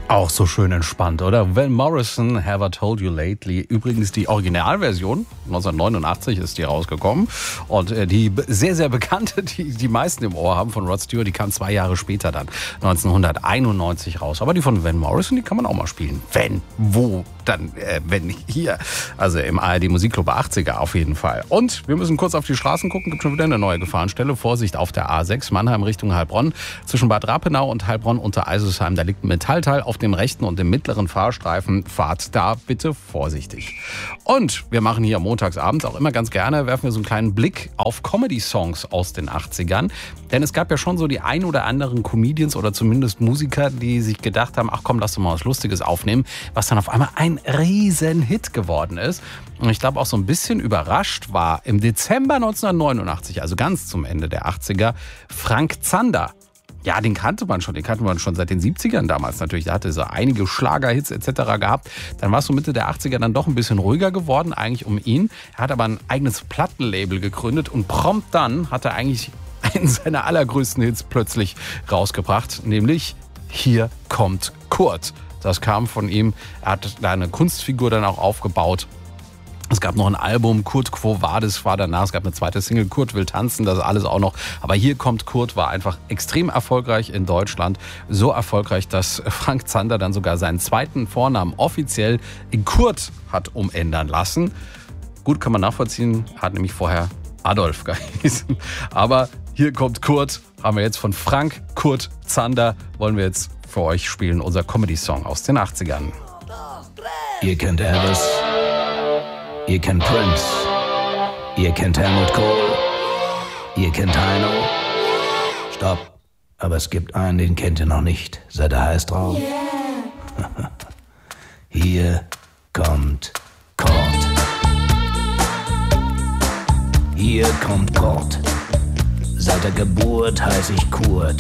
Auch so schön entspannt, oder? Van Morrison, Have I Told You Lately. Übrigens die Originalversion, 1989 ist die rausgekommen. Und die sehr, sehr bekannte, die meisten im Ohr haben von Rod Stewart, die kam 2 Jahre später dann, 1991 raus. Aber die von Van Morrison, die kann man auch mal spielen. Wenn, wo, dann, wenn hier. Also im ARD Musikclub 80er auf jeden Fall. Und wir müssen kurz auf die Straßen gucken, gibt schon wieder eine neue Gefahrenstelle. Vorsicht auf der A6, Mannheim Richtung Heilbronn. Zwischen Bad Rappenau und Heilbronn unter Eiselsheim, da liegt ein Metallteil auf dem rechten und dem mittleren Fahrstreifen. Fahrt da bitte vorsichtig. Und wir machen hier montagsabends auch immer ganz gerne, werfen wir so einen kleinen Blick auf Comedy-Songs aus den 80ern. Denn es gab ja schon so die ein oder anderen Comedians oder zumindest Musiker, die sich gedacht haben, ach komm, lass doch mal was Lustiges aufnehmen, was dann auf einmal ein riesen Hit geworden ist. Und ich glaube auch so ein bisschen überrascht war im Dezember 1989, also ganz zum Ende der 80er, Frank Zander. Ja, den kannte man schon seit den 70ern damals natürlich. Der hatte so einige Schlagerhits etc. gehabt. Dann war es so Mitte der 80er dann doch ein bisschen ruhiger geworden, eigentlich um ihn. Er hat aber ein eigenes Plattenlabel gegründet und prompt dann hat er eigentlich einen seiner allergrößten Hits plötzlich rausgebracht, nämlich Hier kommt Kurt. Das kam von ihm. Er hat da eine Kunstfigur dann auch aufgebaut. Es gab noch ein Album, Kurt Quo Vadis war danach, es gab eine zweite Single, Kurt will tanzen, das alles auch noch. Aber Hier kommt Kurt war einfach extrem erfolgreich in Deutschland. So erfolgreich, dass Frank Zander dann sogar seinen zweiten Vornamen offiziell in Kurt hat umändern lassen. Gut, kann man nachvollziehen, hat nämlich vorher Adolf geheißen. Aber Hier kommt Kurt, haben wir jetzt von Frank Kurt Zander, wollen wir jetzt für euch spielen, unser Comedy-Song aus den 80ern. Ihr kennt Elvis. Ihr kennt Prince, ihr kennt Helmut Kohl, ihr kennt Heino. Stopp, aber es gibt einen, den kennt ihr noch nicht. Seid ihr heiß drauf? Yeah. Hier kommt Kurt. Hier kommt Kurt. Seit der Geburt heiß ich Kurt.